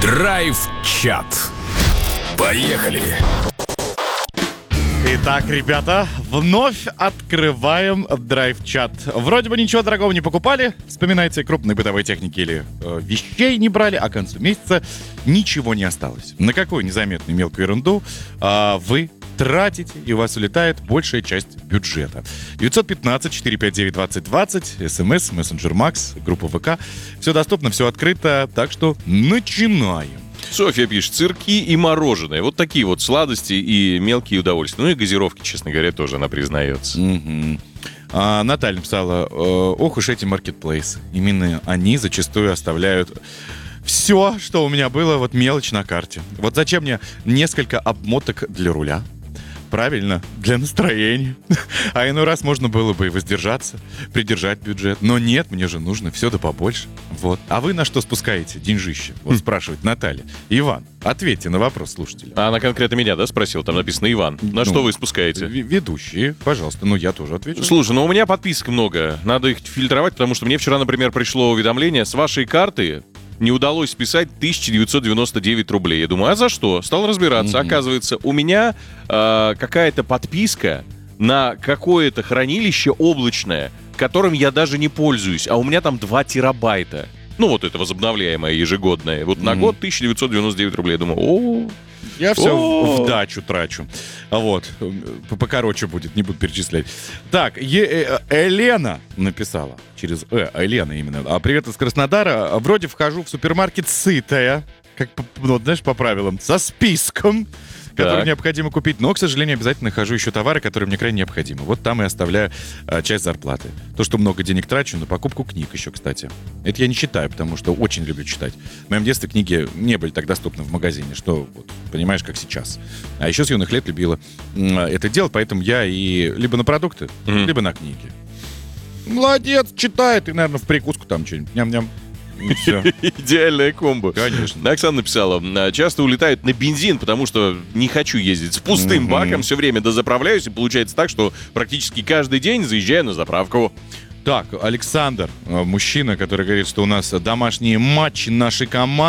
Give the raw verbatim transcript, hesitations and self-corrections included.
Драйв-чат. Поехали! Итак, ребята, вновь открываем драйв-чат. Вроде бы ничего дорогого не покупали. Вспоминайте, крупной бытовой техники или э, вещей не брали, а к концу месяца ничего не осталось. На какую незаметную мелкую ерунду э, вы тратите, и у вас улетает большая часть бюджета. девятьсот пятнадцать четыреста пятьдесят девять двадцать двадцать, смс, мессенджер Макс, группа ВК. Все доступно, все открыто, так что начинаем. Софья пишет, сырки и мороженое. Вот такие вот сладости и мелкие удовольствия. Ну и газировки, честно говоря, тоже она признается. Mm-hmm. А, Наталья написала, ох уж эти маркетплейсы. Именно они зачастую оставляют все, что у меня было, вот мелочь на карте. Вот зачем мне несколько обмоток для руля? Правильно, для настроения. А иной раз можно было бы и воздержаться, придержать бюджет. Но нет, мне же нужно все да побольше. Вот. А вы на что спускаете деньжище? Вот спрашивает Наталья. Иван, ответьте на вопрос слушателя. А она конкретно меня, да, спросила? Там написано Иван. На Ну, что вы спускаете? В- Ведущие, пожалуйста. Ну, я тоже отвечу. Слушай, ну у меня подписок много. Надо их фильтровать, потому что мне вчера, например, пришло уведомление. С вашей карты не удалось списать тысяча девятьсот девяносто девять рублей. Я думаю, а за что? Стал разбираться. Мгм. Оказывается, у меня э, какая-то подписка на какое-то хранилище облачное, которым я даже не пользуюсь, а у меня там два терабайта. Ну, вот это возобновляемое ежегодное. Вот на Мгм. год тысяча девятьсот девяносто девять рублей. Я думаю, о, Я все О! в дачу трачу. Вот. П- Покороче будет, не буду перечислять. Так, Е- э, Елена написала. Через Э, Елена именно. А привет из Краснодара. Вроде вхожу в супермаркет сытая. Как, по- ну, знаешь, по правилам. Со списком, который Так. необходимо купить. Но, к сожалению, обязательно нахожу еще товары, которые мне крайне необходимы. Вот там и оставляю а, часть зарплаты. То, что много денег трачу на покупку книг еще, кстати. Это я не читаю, потому что очень люблю читать. В моем детстве книги не были так доступны в магазине, что, вот, понимаешь, как сейчас. А еще с юных лет любила м, это делать, поэтому я и либо на продукты, Мгм. либо на книги. Молодец, читает, и, наверное, в прикуску там что-нибудь. Ням-ням. И всё. идеальная комбо. Конечно. Оксана написала, «А, часто улетают на бензин, потому что не хочу ездить с пустым Мгм. баком, все время дозаправляюсь, и получается так, что практически каждый день заезжаю на заправку. Так, Александр, э, мужчина, который говорит, что у нас домашние матчи нашей команды.